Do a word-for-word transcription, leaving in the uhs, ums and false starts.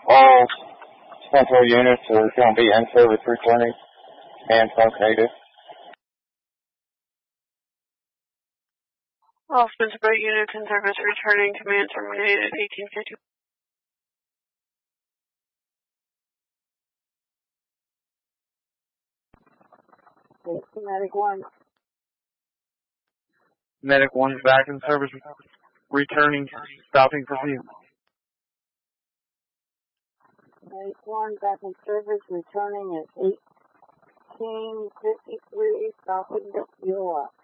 All Central units are going to be in service returning and truncated. All Central units in service returning, command terminated, eighteen fifty. Medic one. Medic one back in service, returning, stopping for view. Medic one back in service, returning at eighteen fifty-three, stopping at fuel up.